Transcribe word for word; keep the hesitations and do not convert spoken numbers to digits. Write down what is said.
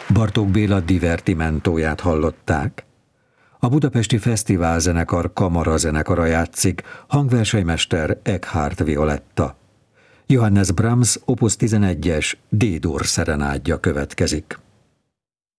Bartók Béla divertimentóját hallották. A Budapesti Fesztiválzenekar kamarazenekara játszik, hangversenymester Eckhard Violetta. Johannes Brahms opus tizenegyes D-dur szerenádja következik.